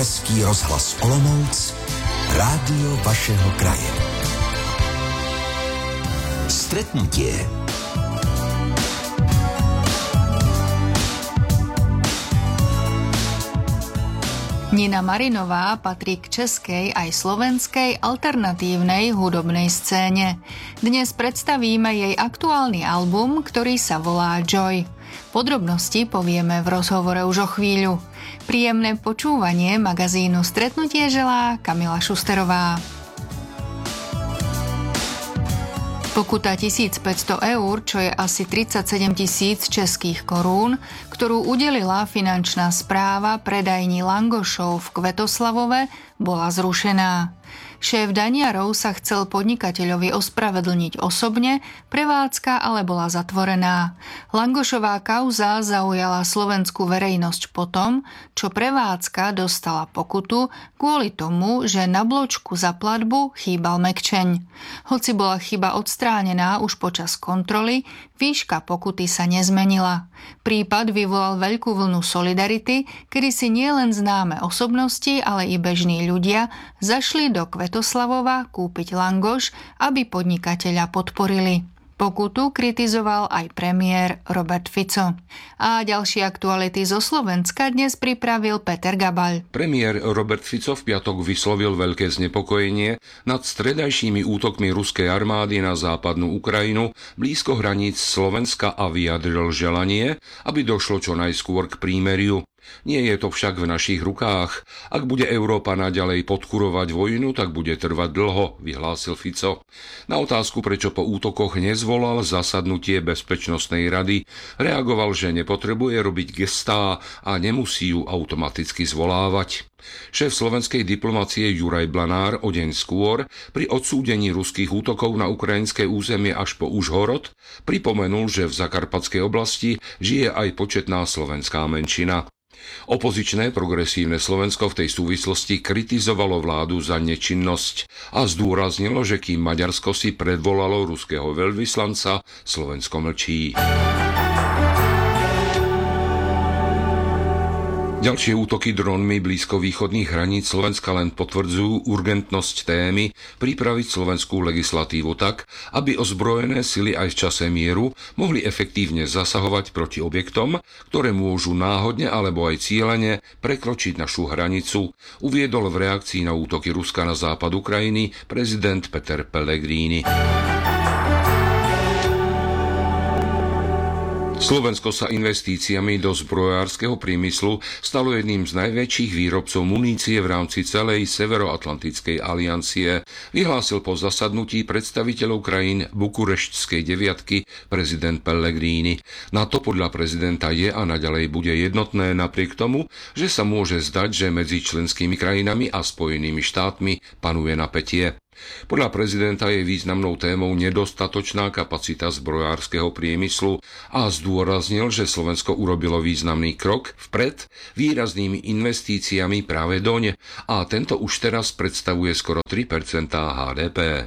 Český rozhlas Olomouc, rádio vašeho kraje. Stretnutie. Nina Marinová patrí k českej aj slovenskej alternatívnej hudobnej scéne. Dnes predstavíme jej aktuálny album, ktorý sa volá Joy. Podrobnosti povieme v rozhovore už o chvíľu. Príjemné počúvanie magazínu Stretnutie želá Kamila Šusterová. Pokuta 1500 eur, čo je asi 37 000 českých korún, ktorú udelila finančná správa predajni langošov v Kvetoslavove, bola zrušená. Šéf Daniarov sa chcel podnikateľovi ospravedlniť osobne, prevádzka ale bola zatvorená. Langošová kauza zaujala slovenskú verejnosť potom, čo prevádzka dostala pokutu kvôli tomu, že na bločku za platbu chýbal mekčeň. Hoci bola chyba odstránená už počas kontroly, výška pokuty sa nezmenila. Prípad vyvolal veľkú vlnu solidarity, kedy si nielen známe osobnosti, ale i bežní ľudia zašli do Kvetoslavova kúpiť langoš, aby podnikateľa podporili. Pokutu kritizoval aj premiér Robert Fico. A ďalšie aktuality zo Slovenska dnes pripravil Peter Gabaľ. Premiér Robert Fico v piatok vyslovil veľké znepokojenie nad stredajšími útokmi ruskej armády na západnú Ukrajinu blízko hraníc Slovenska a vyjadril želanie, aby došlo čo najskôr k prímeriu. Nie je to však v našich rukách. Ak bude Európa naďalej podkurovať vojnu, tak bude trvať dlho, vyhlásil Fico. Na otázku, prečo po útokoch nezvolal zasadnutie Bezpečnostnej rady, reagoval, že nepotrebuje robiť gestá a nemusí ju automaticky zvolávať. Šéf slovenskej diplomacie Juraj Blanár o deň skôr pri odsúdení ruských útokov na ukrajinské územie až po Užhorod pripomenul, že v Zakarpatskej oblasti žije aj početná slovenská menšina. Opozičné progresívne Slovensko v tej súvislosti kritizovalo vládu za nečinnosť a zdôraznilo, že kým Maďarsko si predvolalo ruského veľvyslanca, Slovensko mlčí. Ďalšie útoky dronmi blízko východných hraníc Slovenska len potvrdzujú urgentnosť témy pripraviť slovenskú legislatívu tak, aby ozbrojené sily aj v čase mieru mohli efektívne zasahovať proti objektom, ktoré môžu náhodne alebo aj cielene prekročiť našu hranicu, uviedol v reakcii na útoky Ruska na západ Ukrajiny prezident Peter Pellegrini. Slovensko sa investíciami do zbrojárskeho priemyslu stalo jedným z najväčších výrobcov munície v rámci celej Severoatlantickej aliancie, vyhlásil po zasadnutí predstaviteľov krajín Bukureštskej deviatky prezident Pellegrini. NATO podľa prezidenta je a naďalej bude jednotné napriek tomu, že sa môže zdať, že medzi členskými krajinami a Spojenými štátmi panuje napätie. Podľa prezidenta je významnou témou nedostatočná kapacita zbrojárskeho priemyslu a zdôraznil, že Slovensko urobilo významný krok vpred výraznými investíciami práve doň a tento už teraz predstavuje skoro 3% HDP.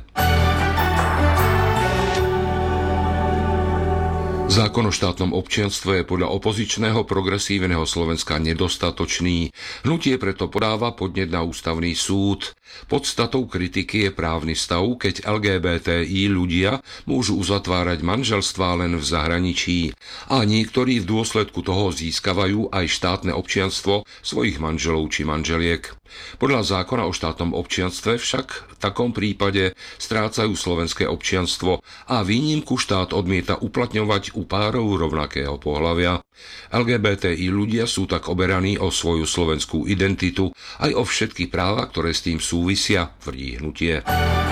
Zákon o štátnom občianstve je podľa opozičného progresívneho Slovenska nedostatočný. Hnutie preto podáva podnet na ústavný súd. Podstatou kritiky je právny stav, keď LGBTI ľudia môžu uzatvárať manželstvá len v zahraničí a niektorí v dôsledku toho získavajú aj štátne občianstvo svojich manželov či manželiek. Podľa zákona o štátnom občianstve však v takom prípade strácajú slovenské občianstvo a výnimku štát odmieta uplatňovať u párov rovnakého pohlavia. LGBTI ľudia sú tak oberaní o svoju slovenskú identitu aj o všetky práva, ktoré s tým súvisia, tvrdí hnutie.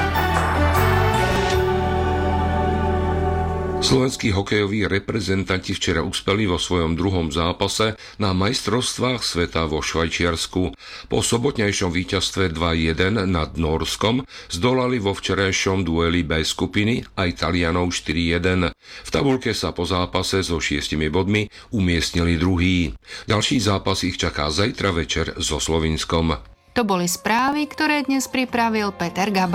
Slovenskí hokejoví reprezentanti včera uspeli vo svojom druhom zápase na majstrovstvách sveta vo Švajčiarsku. Po sobotnejšom víťazstve 2-1 nad Nórskom zdolali vo včerajšom dueli B skupiny aj Talianov 4-1. V tabuľke sa po zápase so 6 bodmi umiestnili druhý. Ďalší zápas ich čaká zajtra večer so Slovinskom. To boli správy, ktoré dnes pripravil Peter Gabaľ.